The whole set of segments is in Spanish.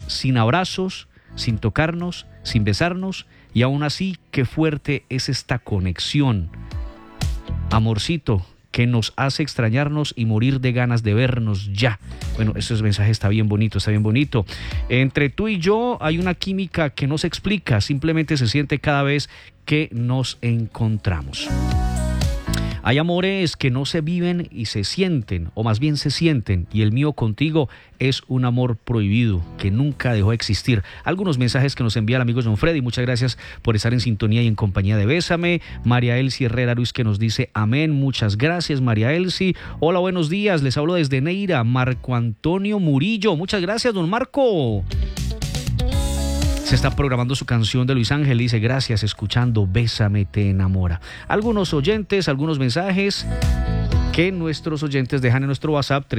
sin abrazos, sin tocarnos, sin besarnos, y aún así, qué fuerte es esta conexión. Amorcito, que nos hace extrañarnos y morir de ganas de vernos ya. Bueno, ese mensaje está bien bonito, está bien bonito. Entre tú y yo hay una química que no se explica, simplemente se siente cada vez que nos encontramos. Hay amores que no se viven y se sienten, o más bien se sienten, y el mío contigo es un amor prohibido que nunca dejó de existir. Algunos mensajes que nos envía el amigo John Freddy. Muchas gracias por estar en sintonía y en compañía de Bésame. María Elsie Herrera Ruiz, que nos dice amén. Muchas gracias, María Elsie. Hola, buenos días. Les hablo desde Neira. Marco Antonio Murillo. Muchas gracias, don Marco. Se está programando su canción de Luis Ángel. Dice, gracias, escuchando Bésame te enamora. Algunos oyentes, algunos mensajes que nuestros oyentes dejan en nuestro WhatsApp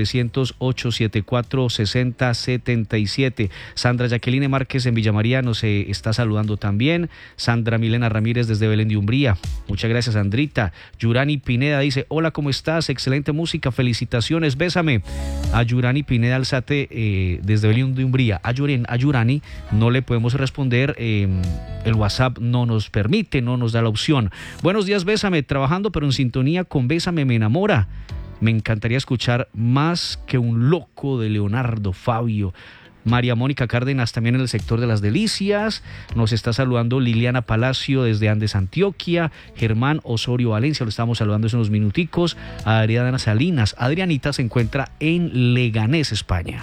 300-874-6077. Sandra Jacqueline Márquez en Villa María nos está saludando también. Sandra Milena Ramírez desde Belén de Umbría. Muchas gracias, Sandrita. Yurani Pineda dice, hola, ¿cómo estás? Excelente música, felicitaciones, bésame. A Yurani Pineda Alzate desde Belén de Umbría. A Yurani no le podemos responder, el WhatsApp no nos permite, no nos da la opción. Buenos días, bésame, trabajando pero en sintonía con Bésame me enamora. Me encantaría escuchar Más que un loco de Leonardo Fabio. María Mónica Cárdenas también en el sector de las delicias. Nos está saludando Liliana Palacio desde Andes, Antioquia. Germán Osorio Valencia, lo estamos saludando hace unos minuticos. A Adriana Salinas. Adrianita se encuentra en Leganés, España.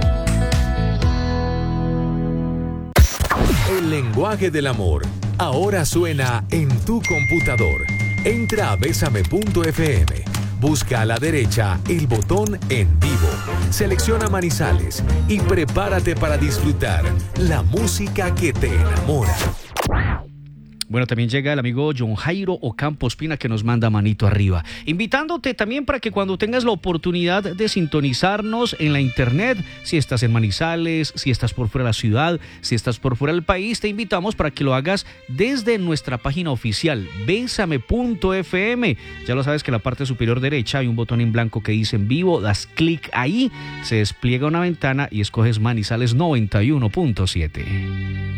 El lenguaje del amor ahora suena en tu computador. Entra a besame.fm. Busca a la derecha el botón En Vivo, selecciona Manizales y prepárate para disfrutar la música que te enamora. Bueno, también llega el amigo John Jairo Ocampo Espina, que nos manda manito arriba. Invitándote también para que cuando tengas la oportunidad de sintonizarnos en la internet, si estás en Manizales, si estás por fuera de la ciudad, si estás por fuera del país, te invitamos para que lo hagas desde nuestra página oficial, besame.fm. Ya lo sabes que en la parte superior derecha hay un botón en blanco que dice En Vivo, das clic ahí, se despliega una ventana y escoges Manizales 91.7.